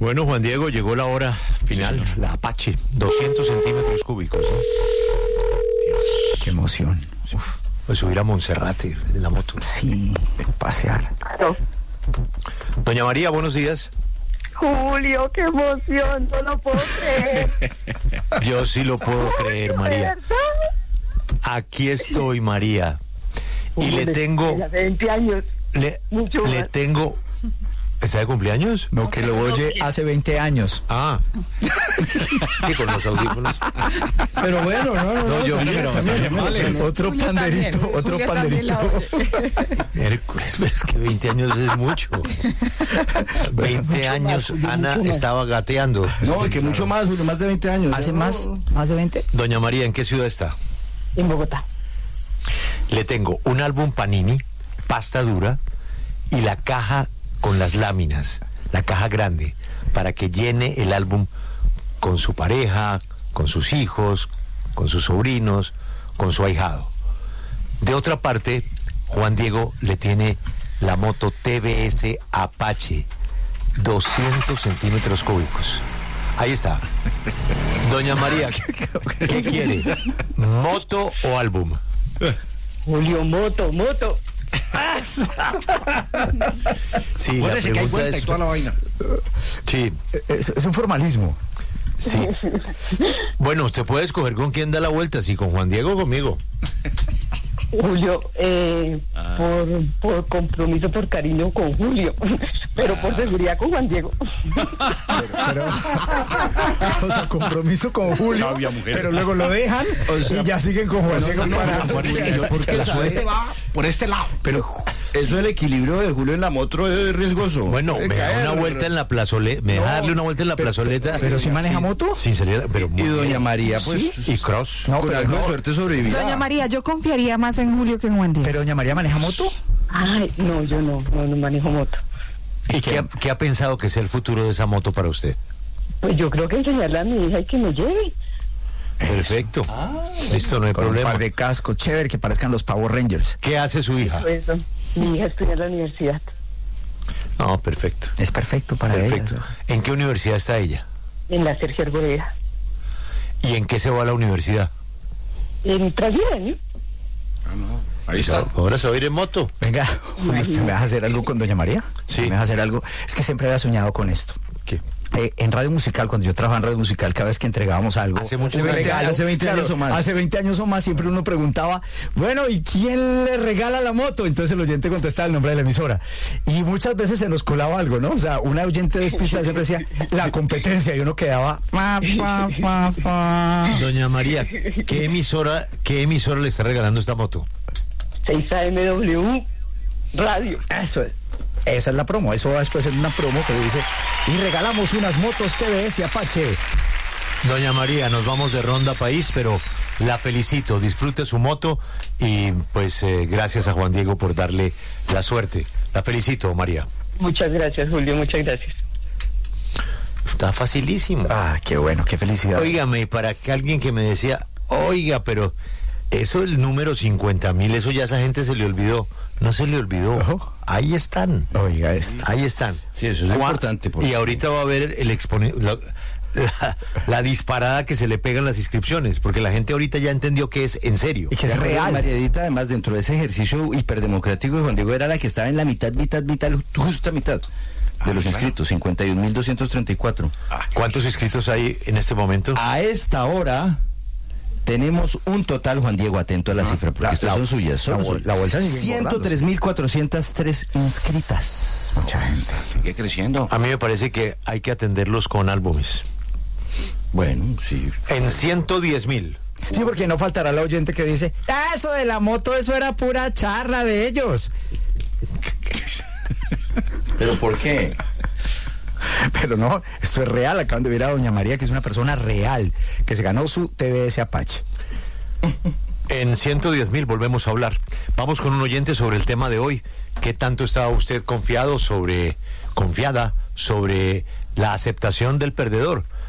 Bueno, Juan Diego, llegó la hora final, la Apache, 200 centímetros cúbicos, ¿no? Dios, qué emoción. Uf. Pues subir a Monserrate en la moto. Sí, pasear. No. Doña María, buenos días. Julio, qué emoción, no lo puedo creer. Yo sí lo puedo creer, María. ¿Verdad? Aquí estoy, María. Y le tengo... Hace 20 años. Mucho Le más. tengo... ¿Está de cumpleaños? No, que lo oye hace 20 años. Ah. Sí, con los audífonos. Pero bueno, no, yo también. Otro Julio panderito, también, otro Julio también la panderito. oye. Hércules, pero es que 20 años es mucho. 20 años Ana estaba gateando. No, que mucho más, Julio, más de 20 años. ¿Hace más de 20? Doña María, ¿en qué ciudad está? En Bogotá. Le tengo un álbum Panini, pasta dura, y la caja con las láminas, la caja grande, para que llene el álbum con su pareja, con sus hijos, con sus sobrinos, con su ahijado. De otra parte, Juan Diego le tiene la moto TBS Apache, 200 centímetros cúbicos. Ahí está. Doña María, ¿qué quiere? ¿Moto o álbum? Julio, moto. Sí, la Acuérdese que hay pregunta vuelta y es... toda la vaina. Sí, Es un formalismo. sí. Bueno, usted puede escoger con quién da la vuelta, si con Juan Diego o conmigo. Julio, por compromiso, por cariño con Julio, pero por seguridad con Juan Diego. Pero, o sea, compromiso con Julio, Sabia mujer. pero luego lo dejan y ya siguen con Juan Diego para... Porque la suerte va por este lado. Pero eso el equilibrio de Julio en la moto es riesgoso. Bueno, Puede me da caer. una vuelta en la plazoleta, me deja darle una vuelta en la plazoleta. ¿Pero si maneja moto? Sin salir, pero muy Y doña bien. María, pues, Y cross. No, con pero algo de no. suerte sobrevivirá. Doña María, yo confiaría más en Julio que en Juan Diego. ¿Pero doña María maneja moto? Ay, no, yo no manejo moto. ¿Y qué ha pensado que sea el futuro de esa moto para usted? Pues yo creo que enseñarle a mi hija y que me lleve. Perfecto. Listo, no hay Con un problema. par de cascos, chévere, que parezcan los Power Rangers. ¿Qué hace su hija? Pues, mi hija estudia en la universidad, No, perfecto. Es perfecto para Perfecto. ella. ¿En qué universidad está ella? en la Sergio Arboleda, ¿Y en qué se va a la universidad? en Transmilenio. Ahí está. Ahora se va a ir en moto. Venga, Julio, ¿usted me va a hacer algo con doña María? Sí. ¿Me va a hacer algo? Es que siempre había soñado con esto. ¿Qué? En Radio Musical, cuando yo trabajaba en Radio Musical, cada vez que entregábamos algo, Hace mucho un 20 regalo, hace 20 años o más. Hace 20 años o más, siempre uno preguntaba, bueno, ¿y quién le regala la moto? Entonces el oyente contestaba el nombre de la emisora. Y muchas veces se nos colaba algo, ¿no? O sea, una oyente despistada siempre decía, la competencia, y uno quedaba, fa. Doña María, ¿qué emisora le está regalando esta moto? 6AMW Radio. Eso es. Esa es la promo, eso va después en una promo que dice, y regalamos unas motos TBS Apache. Doña María, nos vamos de ronda país, pero la felicito, disfrute su moto y pues gracias a Juan Diego por darle la suerte. La felicito, María. Muchas gracias, Julio, muchas gracias. Está facilísimo. Ah, qué bueno, qué felicidad. Óigame, para que alguien que me decía, oiga, pero eso el número 50.000, eso ya a esa gente se le olvidó. No se le olvidó. Ojo. Ahí están. Oiga esto. Ahí están. Sí, eso es importante, porque- Y ahorita va a haber el la disparada que se le pegan las inscripciones, porque la gente ahorita ya entendió que es en serio. Y que es Ya, real. Mariadita, además, dentro de ese ejercicio hiperdemocrático de Juan Diego, era la que estaba en la mitad, justa mitad de los inscritos, 51.234. ¿Cuántos inscritos hay en este momento? A esta hora tenemos un total, Juan Diego, atento a la cifra, porque estas son suyas. la bolsa sigue engordando. 103.403 inscritas. Mucha gente. Sigue creciendo. A mí me parece que hay que atenderlos con álbumes. Bueno, sí. En 110.000. Sí, porque no faltará la oyente que dice, eso de la moto, eso era pura charla de ellos. ¿Pero por qué? Pero no, esto es real. Acaban de ver a doña María, que es una persona real, que se ganó su TBS Apache. En 110.000 volvemos a hablar. Vamos con un oyente sobre el tema de hoy. ¿Qué tanto estaba usted confiada sobre la aceptación del perdedor?